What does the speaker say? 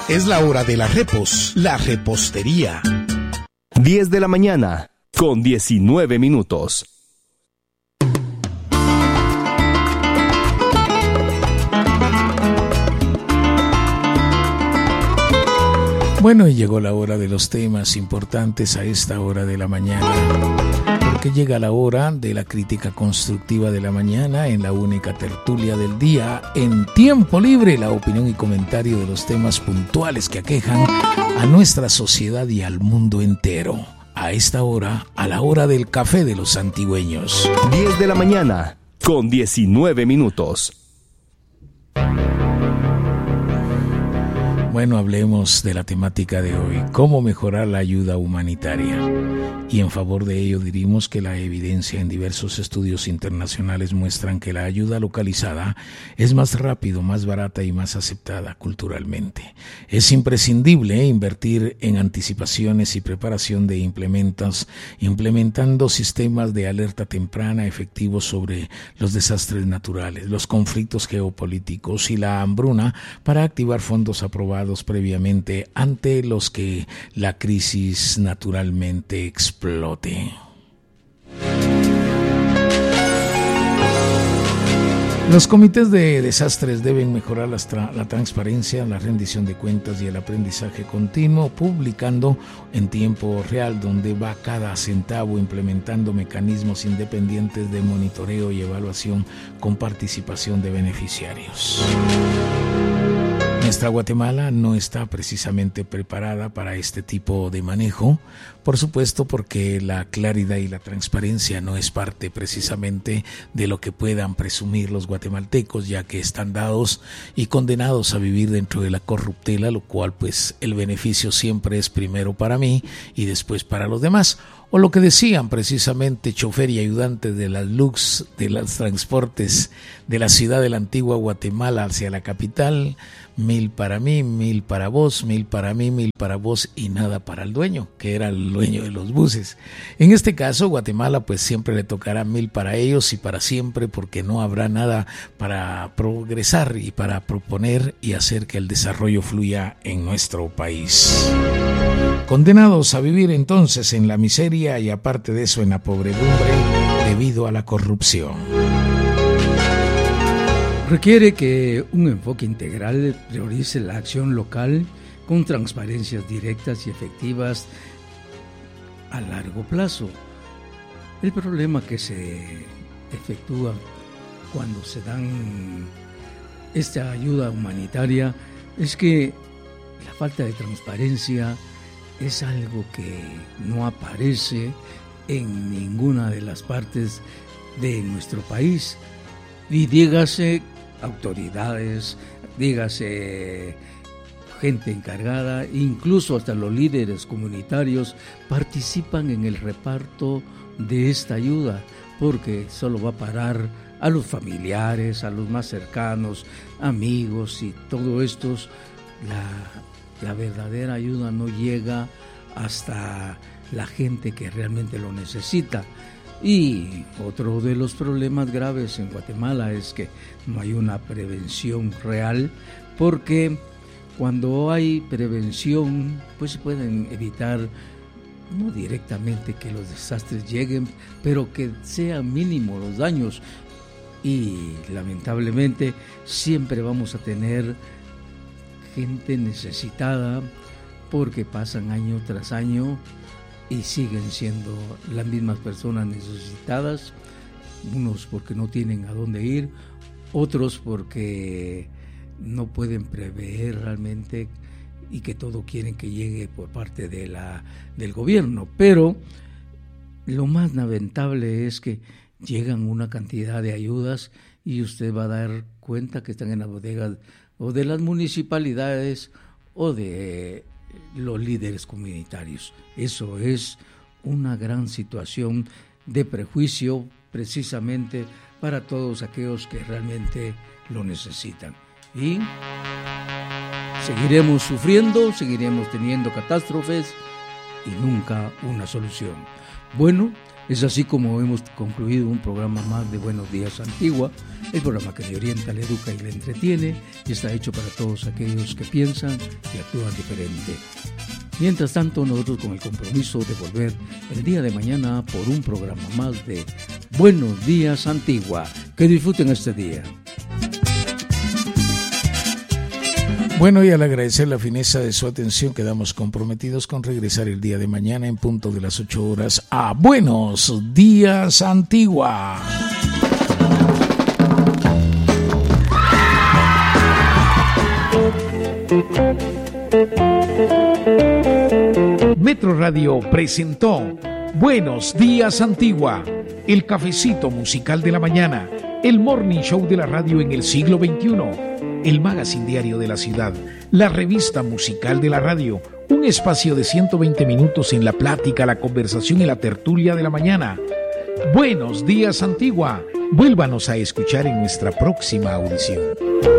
Es la hora de la repos, la repostería. 10 de la mañana, con 19 minutos. Bueno, y llegó la hora de los temas importantes a esta hora de la mañana, porque llega la hora de la crítica constructiva de la mañana en la única tertulia del día, en tiempo libre, la opinión y comentario de los temas puntuales que aquejan a nuestra sociedad y al mundo entero. A esta hora, a la hora del café de los antigüeños. 10 de la mañana, con 19 minutos. Bueno, hablemos de la temática de hoy, cómo mejorar la ayuda humanitaria. Y en favor de ello dirimos que la evidencia en diversos estudios internacionales muestran que la ayuda localizada es más rápido, más barata y más aceptada culturalmente. Es imprescindible invertir en anticipaciones y preparación de implementando sistemas de alerta temprana efectivos sobre los desastres naturales, los conflictos geopolíticos y la hambruna para activar fondos aprobados previamente ante los que la crisis naturalmente explote. Los comités de desastres deben mejorar la transparencia, la rendición de cuentas y el aprendizaje continuo, publicando en tiempo real dónde va cada centavo, implementando mecanismos independientes de monitoreo y evaluación con participación de beneficiarios. Nuestra Guatemala no está precisamente preparada para este tipo de manejo, por supuesto porque la claridad y la transparencia no es parte precisamente de lo que puedan presumir los guatemaltecos, ya que están dados y condenados a vivir dentro de la corruptela, lo cual pues el beneficio siempre es primero para mí y después para los demás. O lo que decían precisamente chofer y ayudante de las LUX, de los transportes de la ciudad de la antigua Guatemala hacia la capital: 1,000 para mí, 1,000 para vos, 1,000 para mí, 1,000 para vos y nada para el dueño, que era el dueño de los buses. En este caso, Guatemala pues siempre le tocará 1,000 para ellos y para siempre, porque no habrá nada para progresar y para proponer y hacer que el desarrollo fluya en nuestro país. Condenados a vivir entonces en la miseria y aparte de eso en la pobredumbre debido a la corrupción. Requiere que un enfoque integral priorice la acción local con transparencias directas y efectivas a largo plazo. El problema que se efectúa cuando se dan esta ayuda humanitaria es que la falta de transparencia es algo que no aparece en ninguna de las partes de nuestro país. Y dígase autoridades, dígase gente encargada, incluso hasta los líderes comunitarios participan en el reparto de esta ayuda, porque solo va a parar a los familiares, a los más cercanos, amigos y todo esto. La verdadera ayuda no llega hasta la gente que realmente lo necesita. Y otro de los problemas graves en Guatemala es que no hay una prevención real, porque cuando hay prevención pues se pueden evitar, no directamente que los desastres lleguen, pero que sean mínimos los daños. Y lamentablemente siempre vamos a tener gente necesitada, porque pasan año tras año y siguen siendo las mismas personas necesitadas, unos porque no tienen a dónde ir, otros porque no pueden prever realmente y que todo quieren que llegue por parte del gobierno. Pero lo más lamentable es que llegan una cantidad de ayudas y usted va a dar cuenta que están en las bodegas o de las municipalidades o de los líderes comunitarios. Eso es una gran situación de prejuicio precisamente para todos aquellos que realmente lo necesitan. Y seguiremos sufriendo, seguiremos teniendo catástrofes y nunca una solución. Bueno, Es así como hemos concluido un programa más de Buenos Días Antigua, el programa que le orienta, le educa y le entretiene y está hecho para todos aquellos que piensan y actúan diferente. Mientras tanto, nosotros con el compromiso de volver el día de mañana por un programa más de Buenos Días Antigua. Que disfruten este día. Bueno, y al agradecer la fineza de su atención, quedamos comprometidos con regresar el día de mañana en punto de las 8 horas a Buenos Días Antigua. Metro Radio presentó Buenos Días Antigua, el cafecito musical de la mañana, el morning show de la radio en el siglo XXI. El magazine diario de la ciudad, la revista musical de la radio, un espacio de 120 minutos en la plática, la conversación y la tertulia de la mañana. Buenos Días Antigua, vuélvanos a escuchar en nuestra próxima audición.